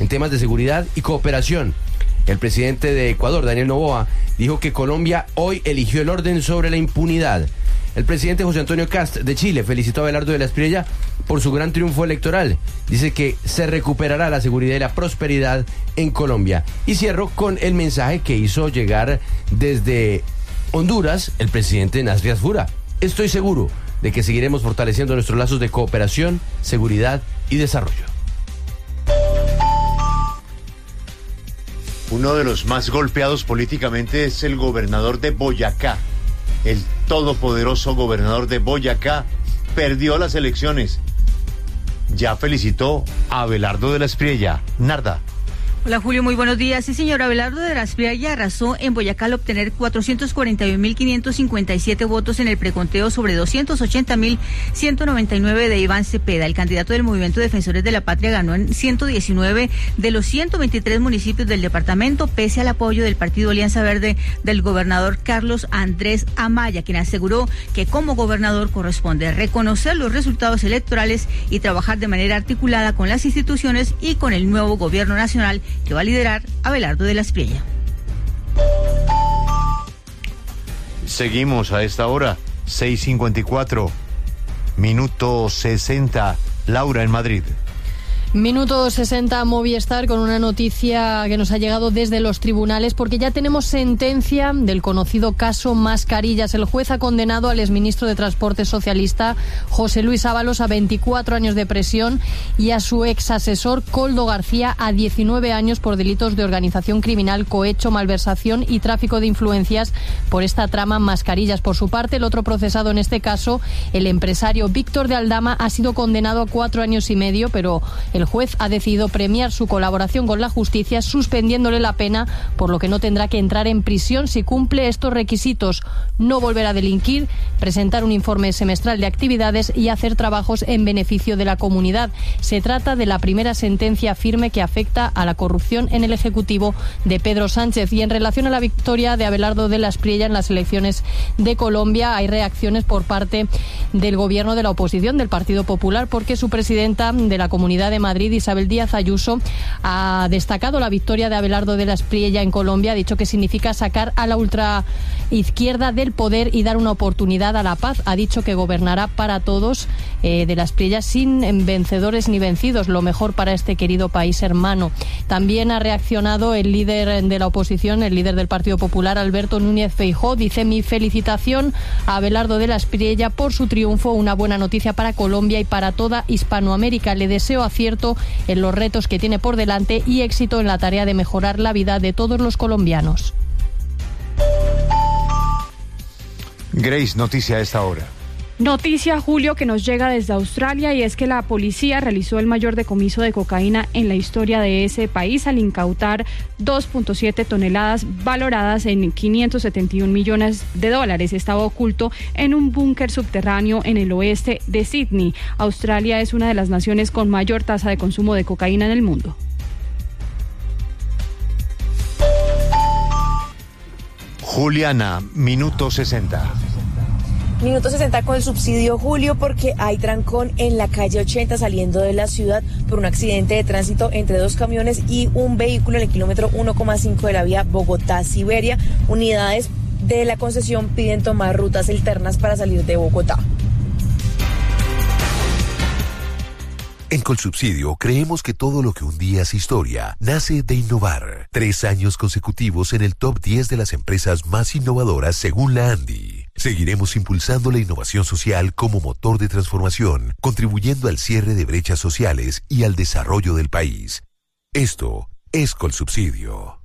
en temas de seguridad y cooperación. El presidente de Ecuador, Daniel Noboa, dijo que Colombia hoy eligió el orden sobre la impunidad. El presidente José Antonio Kast de Chile felicitó a Abelardo de la Espriella por su gran triunfo electoral. Dice que se recuperará la seguridad y la prosperidad en Colombia. Y cierro con el mensaje que hizo llegar desde Honduras el presidente Nasri Asfura. Estoy seguro de que seguiremos fortaleciendo nuestros lazos de cooperación, seguridad y desarrollo. Uno de los más golpeados políticamente es el gobernador de Boyacá. El todopoderoso gobernador de Boyacá perdió las elecciones. Ya felicitó a Abelardo de la Espriella. Narda. Hola Julio, muy buenos días. Sí señor, Abelardo de la Espriella arrasó en Boyacá al obtener 441.557 votos en el preconteo sobre 280.199 de Iván Cepeda. El candidato del Movimiento Defensores de la Patria ganó en 119 de los 123 municipios del departamento, pese al apoyo del Partido Alianza Verde del gobernador Carlos Andrés Amaya, quien aseguró que como gobernador corresponde reconocer los resultados electorales y trabajar de manera articulada con las instituciones y con el nuevo gobierno nacional que va a liderar Abelardo de la Espriella. Seguimos a esta hora, 6:54, minuto 60, Laura en Madrid. Minuto 60, Movistar, con una noticia que nos ha llegado desde los tribunales, porque ya tenemos sentencia del conocido caso Mascarillas. El juez ha condenado al exministro de Transporte socialista José Luis Ábalos a 24 años de prisión y a su exasesor Koldo García a 19 años por delitos de organización criminal, cohecho, malversación y tráfico de influencias por esta trama Mascarillas. Por su parte, el otro procesado en este caso, el empresario Víctor de Aldama, ha sido condenado a 4 años y medio, pero el juez ha decidido premiar su colaboración con la justicia, suspendiéndole la pena, por lo que no tendrá que entrar en prisión si cumple estos requisitos: no volver a delinquir, presentar un informe semestral de actividades y hacer trabajos en beneficio de la comunidad. Se trata de la primera sentencia firme que afecta a la corrupción en el Ejecutivo de Pedro Sánchez. Y en relación a la victoria de Abelardo de la Espriella en las elecciones de Colombia, hay reacciones por parte del gobierno de la oposición, del Partido Popular, porque su presidenta de la Comunidad de Madrid, Isabel Díaz Ayuso, ha destacado la victoria de Abelardo de la Espriella en Colombia. Ha dicho que significa sacar a la ultraizquierda del poder y dar una oportunidad a la paz. Ha dicho que gobernará para todos, de la Espriella, sin vencedores ni vencidos, lo mejor para este querido país hermano. También ha reaccionado el líder de la oposición, el líder del Partido Popular, Alberto Núñez Feijóo. Dice: mi felicitación a Abelardo de la Espriella por su triunfo, una buena noticia para Colombia y para toda Hispanoamérica. Le deseo acierto en los retos que tiene por delante y éxito en la tarea de mejorar la vida de todos los colombianos. Grace, noticia a esta hora. Noticia, Julio, que nos llega desde Australia, y es que la policía realizó el mayor decomiso de cocaína en la historia de ese país al incautar 2.7 toneladas valoradas en 571 millones de dólares. Estaba oculto en un búnker subterráneo en el oeste de Sydney. Australia es una de las naciones con mayor tasa de consumo de cocaína en el mundo. Juliana, minuto 60. Minuto 60 con el subsidio, Julio, porque hay trancón en la calle 80 saliendo de la ciudad por un accidente de tránsito entre dos camiones y un vehículo en el kilómetro 1,5 de la vía Bogotá-Siberia. Unidades de la concesión piden tomar rutas alternas para salir de Bogotá. En Colsubsidio creemos que todo lo que un día es historia nace de innovar. 3 años consecutivos en el top 10 de las empresas más innovadoras según la ANDI. Seguiremos impulsando la innovación social como motor de transformación, contribuyendo al cierre de brechas sociales y al desarrollo del país. Esto es Colsubsidio.